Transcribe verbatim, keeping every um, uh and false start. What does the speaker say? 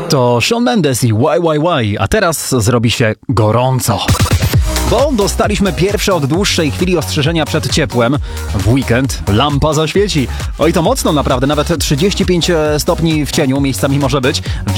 To Shawn Mendes i Y Y Y, a teraz zrobi się gorąco. Bo dostaliśmy pierwsze od dłuższej chwili ostrzeżenia przed ciepłem. W weekend lampa zaświeci. Oj, to mocno naprawdę, nawet trzydzieści pięć stopni w cieniu miejscami może być.